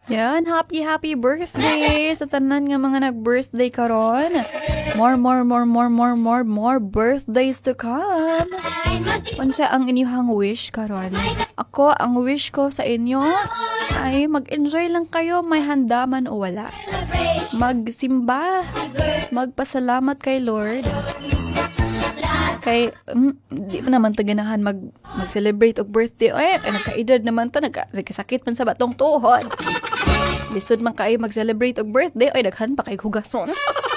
Yan, happy birthday sa tanan nga mga nag-birthday karon. More birthdays to come. Unsa ang inyong wish karon? Ako, ang wish ko sa inyo ay mag-enjoy lang kayo, may handa man o wala. Magsimba, magpasalamat kay Lord. Kay, di pa naman taganahan mag-celebrate og birthday. Ay, nagkaedad naman ta, nagkasakit man sa batong tuhod. Lisod man kayo mag-celebrate og birthday, ay daghan pa kay hugason.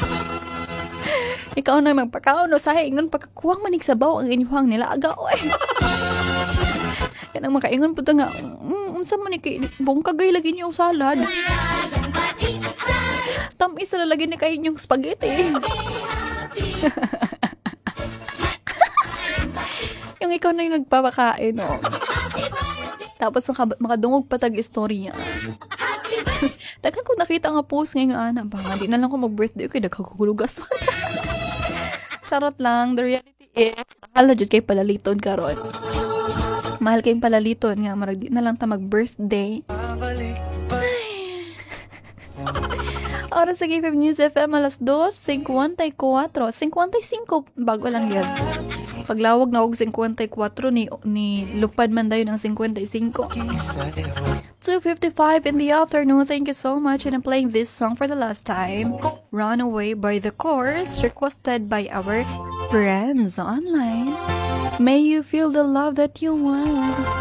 Ikaw na magpakaon o sahing nun pagkakuwang manig sabaw ang inyuhang nilaga. Kanang makaingon po nga, unsa man ni buong kagay lagi niyo salad. Tamis na lagi ni kayo yung spaghetti. Yung ikaw na yung nagpapakain, no? Tapos makadungog patag istorya. Daghan ko nakita nga post ngayon ana, baka di na lang ko mag-birthday kay dagkagulugas. Charot lang, the reality is, mahal na dyan kay palaliton karon. Mahal kayong palaliton nga, marag di na lang ta mag-birthday. Oras sa GFM News FM, alas 2:54. 55, bago lang yan. Paglawag na og 54 ni lupad man dayon ang 55. 2:55 in the afternoon. Thank you so much, and I'm playing this song for the last time. Runaway by the Course, requested by our friends online. May you feel the love that you want.